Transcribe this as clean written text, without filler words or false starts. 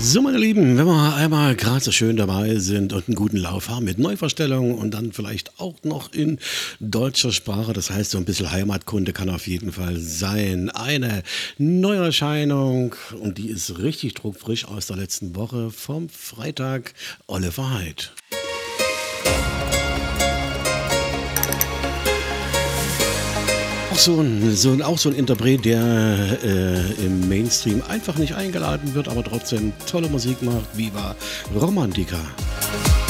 So, meine Lieben, wenn wir einmal gerade so schön dabei sind und einen guten Lauf haben mit Neuvorstellungen und dann vielleicht auch noch in deutscher Sprache, das heißt, so ein bisschen Heimatkunde kann auf jeden Fall sein. Eine Neuerscheinung und die ist richtig druckfrisch aus der letzten Woche vom Freitag, Oliver Heidt. Auch so ein Interpret, der im Mainstream einfach nicht eingeladen wird, aber trotzdem tolle Musik macht. Viva Romantica.